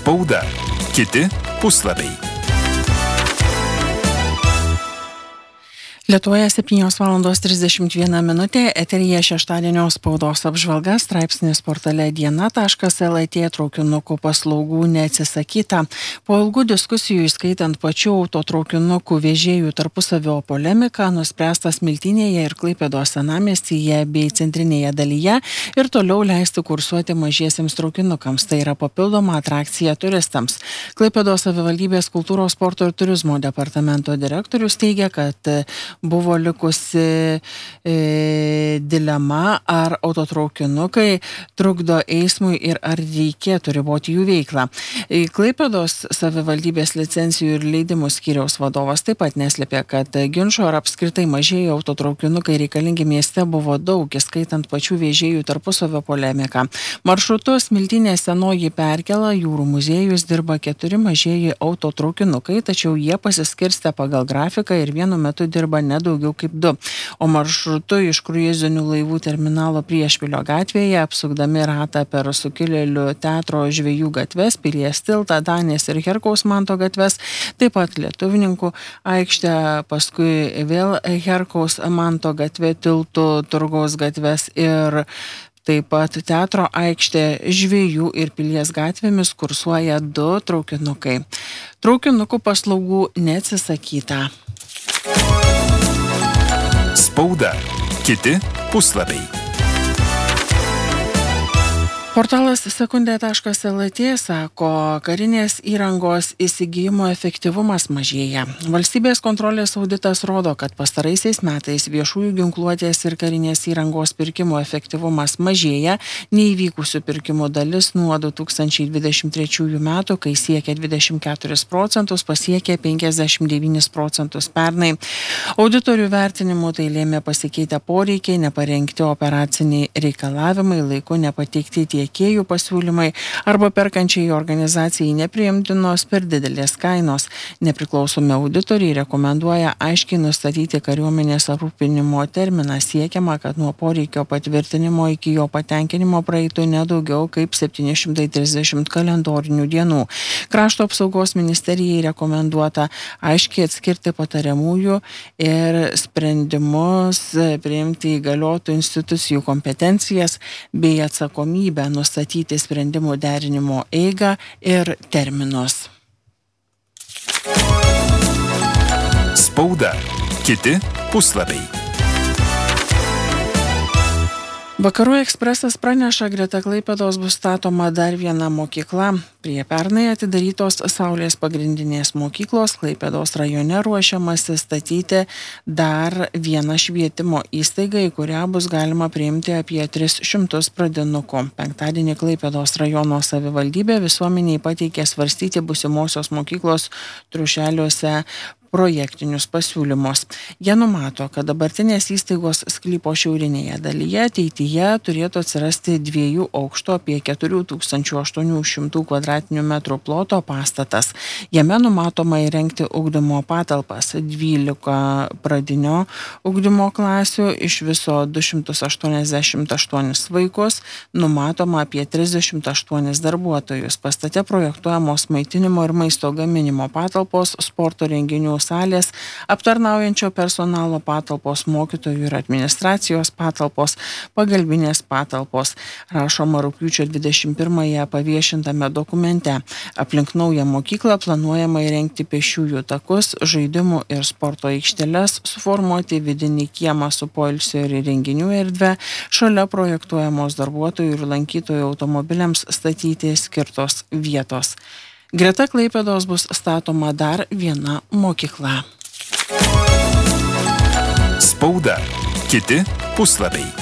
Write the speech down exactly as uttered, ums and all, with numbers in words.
Spauda. Kiti puslapiai. Lietuvoje septynios valandos trisdešimt viena minutė, eteryje šeštadienio spaudos apžvalga, straipsnis portale diena taškas lt, traukinukų paslaugų neatsisakyta. Po ilgų diskusijų, įskaitant pačių autotraukinukų vežėjų tarpusavio polemiką, nuspręsta Smiltynėje ir Klaipėdos senamiestyje bei centrinėje dalyje ir toliau leisti kursuoti mažiesiems traukinukams. Tai yra papildoma atrakcija turistams. Klaipėdos savivaldybės kultūros, sporto ir turizmo departamento direktorius teigia, kad buvo likusi e, dilema, ar autotraukinukai trukdo eismui ir ar reikėtų riboti jų veiklą. Klaipėdos savivaldybės licencijų ir leidimų skyriaus vadovas taip pat neslėpė, kad ginčo ar apskritai mažieji autotraukinukai reikalingi mieste buvo daug, įskaitant pačių vežėjų tarpusavio polemiką. Maršrutu Smiltynė Senoji Perkėla, Jūrų muziejus dirba keturi mažieji autotraukinukai, tačiau jie pasiskirstę pagal grafiką ir vienu metu dirba nedaugiau kaip du. O maršrutu iš kruizinių laivų terminalo Priešpilio gatvėje, apsukdami ratą per Sukilėlių teatro Žvejų gatves, Pilies tiltą, Danės ir Herkaus Manto gatves, taip pat Lietuvininkų aikštę, paskui vėl Herkaus Manto gatvė, Tiltų, Turgaus gatves ir taip pat teatro aikštė, Žvejų ir Pilies gatvėmis kursuoja du traukinukai. Traukinukų paslaugų neatsisakyta. Spauda. Kiti puslapiai. Portalas sekundė taškas lt sako, karinės įrangos įsigijimo efektyvumas mažėja. Valstybės kontrolės auditas rodo, kad pastaraisiais metais viešųjų ginkluotės ir karinės įrangos pirkimo efektyvumas mažėja, neįvykusių pirkimų dalis nuo du tūkstančiai dvidešimt trečiųjų metų, kai siekia dvidešimt keturis procentus, pasiekė penkiasdešimt devynis procentus pernai. Auditorių vertinimu tai lėmė pasikeitę poreikiai, neparengti operaciniai reikalavimai, laiku nepateikti tie tiekėjų pasiūlymai arba perkančiai organizacijai nepriimtinos per didelės kainos. Nepriklausomi auditoriai rekomenduoja aiškiai nustatyti kariuomenės aprūpinimo terminą. Siekiama, kad nuo poreikio patvirtinimo iki jo patenkinimo praeitų nedaugiau kaip septyni šimtai trisdešimt kalendorinių dienų. Krašto apsaugos ministerijai rekomenduota aiškiai atskirti patariamųjų ir sprendimus priimti įgaliotų institucijų kompetencijas bei atsakomybę, nustatyti sprendimų derinimo eigą ir terminus. Spauda. Kiti puslapiai. Vakarų ekspresas praneša, greta Klaipėdos bus statoma dar viena mokykla. Prie pernai atidarytos Saulės pagrindinės mokyklos Klaipėdos rajone ruošiamasi statyti dar vieną švietimo įstaigą, į kurią bus galima priimti apie tris šimtus pradinukų. Penktadienį Klaipėdos rajono savivaldybė visuomeniai pateikė svarstyti būsimosios mokyklos Trušeliuose projektinius pasiūlymus. Jie numato, kad dabartinės įstaigos sklypo šiaurinėje dalyje ateityje turėtų atsirasti dviejų aukštų apie keturių tūkstančių aštuonių šimtų kvadratinių metrų ploto pastatas. Jame numatoma įrengti ugdymo patalpas, dvylika pradinio ugdymo klasių, iš viso du šimtus aštuoniasdešimt aštuonis vaikus, numatoma apie trisdešimt aštuonis darbuotojus. Pastate projektuojamos maitinimo ir maisto gaminimo patalpos, sporto renginių salės, aptarnaujančio personalo patalpos, mokytojų ir administracijos patalpos, pagalbinės patalpos. Rašoma rugpjūčio dvidešimt pirmąją paviešintame dokumente. Aplink naują mokyklą planuojama įrengti pėsčiųjų takus, žaidimų ir sporto aikšteles, suformuoti vidinį kiemą su poilsio ir renginių erdve, šalia projektuojamos darbuotojų ir lankytojų automobiliams statyti skirtos vietos. Greta Klaipėdos bus statoma dar viena mokykla. Spauda. Kiti puslapiai.